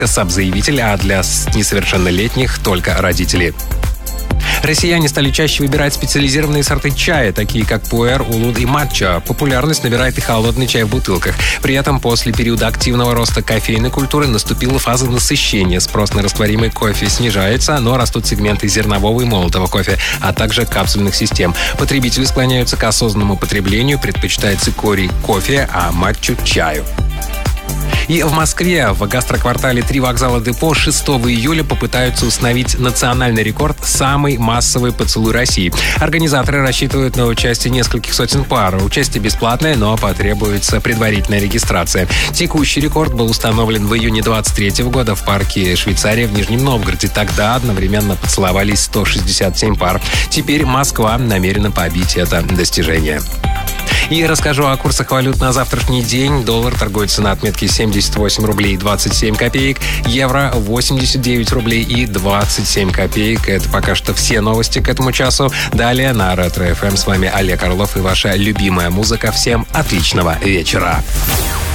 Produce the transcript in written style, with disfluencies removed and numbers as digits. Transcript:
саб-заявитель, а для несовершеннолетних только родители. Россияне стали чаще выбирать специализированные сорты чая, такие как пуэр, улун и матча. Популярность набирает и холодный чай в бутылках. При этом после периода активного роста кофейной культуры наступила фаза насыщения. Спрос на растворимый кофе снижается, но растут сегменты зернового и молотого кофе, а также капсульных систем. Потребители склоняются к осознанному потреблению, предпочитая цикорий кофе, а матчу чаю. И в Москве в гастроквартале «Три вокзала Депо» 6 июля попытаются установить национальный рекорд «Самый массовый поцелуй России». Организаторы рассчитывают на участие нескольких сотен пар. Участие бесплатное, но потребуется предварительная регистрация. Текущий рекорд был установлен в июне 2023 года в парке Швейцария в Нижнем Новгороде. Тогда одновременно поцеловались 167 пар. Теперь Москва намерена побить это достижение. И расскажу о курсах валют на завтрашний день. Доллар торгуется на отметке 78 рублей 27 копеек. Евро 89 рублей и 27 копеек. Это пока что все новости к этому часу. Далее на Ретро FM с вами Олег Орлов и ваша любимая музыка. Всем отличного вечера.